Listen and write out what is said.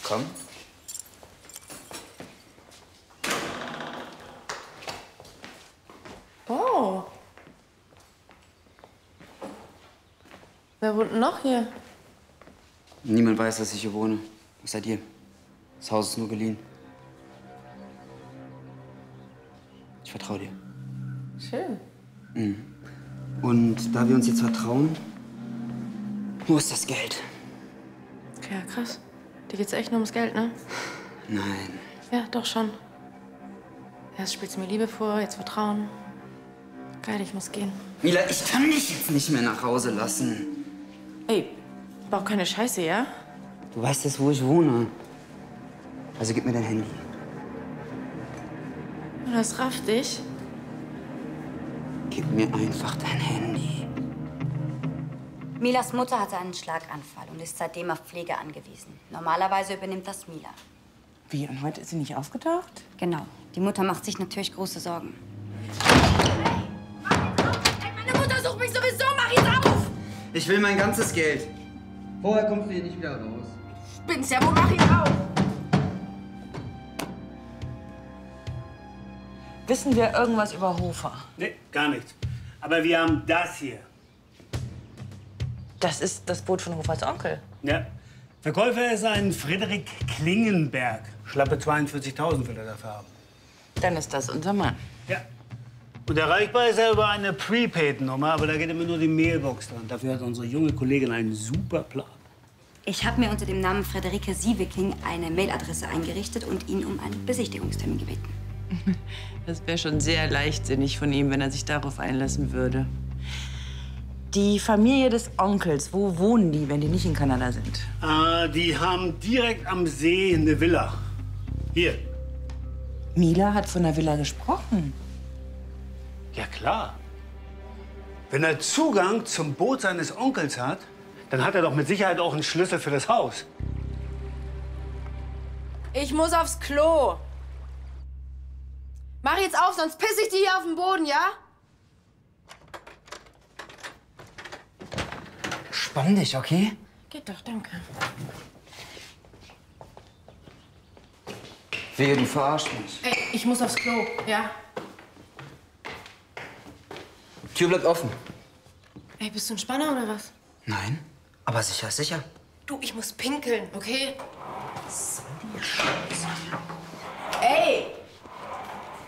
Komm. Oh. Wer wohnt denn noch hier? Niemand weiß, dass ich hier wohne. Außer dir. Das Haus ist nur geliehen. Ich vertraue dir. Schön. Mhm. Und da wir uns jetzt vertrauen, wo ist das Geld? Okay, ja, krass. Dir geht's echt nur ums Geld, ne? Nein. Ja, doch schon. Erst spielst du mir Liebe vor, jetzt Vertrauen. Geil, ich muss gehen. Mila, ich kann dich jetzt nicht mehr nach Hause lassen. Ey, bau keine Scheiße, ja? Du weißt jetzt, wo ich wohne. Also gib mir dein Handy. Das rafft dich. Gib mir einfach dein Handy. Milas Mutter hatte einen Schlaganfall und ist seitdem auf Pflege angewiesen. Normalerweise übernimmt das Mila. Wie, und heute ist sie nicht aufgetaucht? Genau. Die Mutter macht sich natürlich große Sorgen. Meine Mutter sucht mich sowieso, mach jetzt auf! Ich will mein ganzes Geld. Vorher kommst du hier nicht wieder raus. Spinnst ja, wo mach ihn auf? Wissen wir irgendwas über Hofer? Nee, gar nichts. Aber wir haben das hier. Das ist das Boot von Hofers Onkel. Ja. Verkäufer ist ein Friedrich Klingenberg. Schlappe 42.000 will er dafür haben. Dann ist das unser Mann. Ja. Und erreichbar ist er über eine Prepaid-Nummer, aber da geht immer nur die Mailbox dran. Dafür hat unsere junge Kollegin einen super Plan. Ich habe mir unter dem Namen Friederike Sieveking eine Mailadresse eingerichtet und ihn um einen Besichtigungstermin gebeten. Das wäre schon sehr leichtsinnig von ihm, wenn er sich darauf einlassen würde. Die Familie des Onkels, wo wohnen die, wenn die nicht in Kanada sind? Die haben direkt am See eine Villa. Hier. Mila hat von der Villa gesprochen. Ja, klar. Wenn er Zugang zum Boot seines Onkels hat, dann hat er doch mit Sicherheit auch einen Schlüssel für das Haus. Ich muss aufs Klo. Mach jetzt auf, sonst piss ich dir hier auf den Boden, ja? Spann dich, okay? Geht doch, danke. Wehe, du verarschst mich. Ey, ich muss aufs Klo, ja? Tür bleibt offen. Ey, bist du ein Spanner oder was? Nein, aber sicher ist sicher. Du, ich muss pinkeln, okay? So die Scheiße. Ey!